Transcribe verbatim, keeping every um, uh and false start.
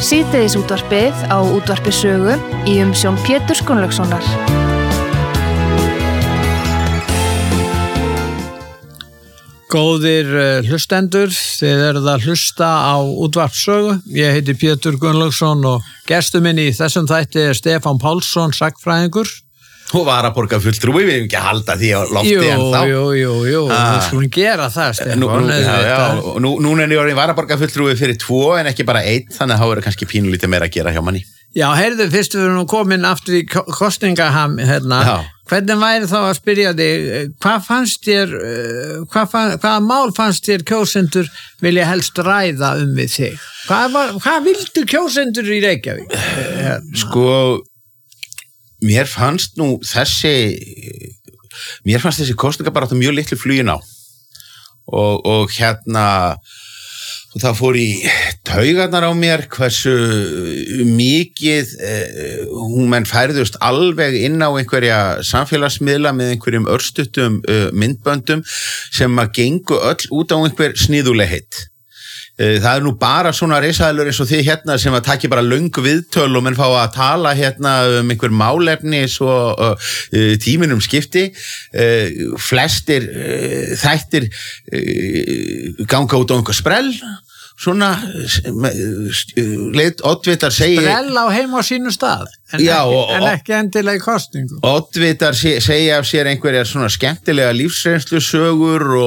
Síðdegis útvarpið á útvarpi Sögu í umsjón Péturs Gunnlaugssonar. Góðir hlustendur, þið eruð að hlusta á útvarp Sögu. Ég heiti Pétur Gunnlaugsson og gestur minn í þessum þætti er Stefán Pálsson, sagnfræðingur. Og varaborgarfulltrúi, við hefum ekki að halda því á lofti jú, en þá. Jú, jú, jú, ah. við skulum gera það, Stefán. Nú, nú, já, já, nú, núna er ég orðin varaborgarfulltrúi fyrir tvo en ekki bara einn, þannig að þá er kannski pínulítið meira að gera hjá manni. Já, heyrðu, fyrst við erum komin aftur í kosningaham, hérna, já. Hvernig væri þá að spyrja þig, hvað fannst þér, hvað fann, hvaða mál fannst þér kjósendur vilja helst ræða um við þig? Hvað, var, hvað vildu kjósendur í Reykjavík? Sko, mér fannst nú þessi, mér fannst þessi kosningabarátta mjög litlu flugin á og, og hérna, og það fór í taugarnar á mér hversu mikið eh, hún menn færðust alveg inn á einhverja samfélagsmiðla með einhverjum örstuttum uh, myndböndum sem að gengu öll út á einhver sniðulegheit. Það er nú bara svona risaðalur eins og þið hérna sem að taki bara löng viðtöl og menn fá að tala hérna um einhver málefni svo uh, tíminum skipti. Uh, flestir uh, þættir uh, ganga út á einhver sprell. Svona leit oddvitar segi sprell á heim á sínu stað en, já, ekki, og, en ekki endilega í kosningu. Oddvitar segja af sér einhverjar svona skemmtilega lífsreynslusögur og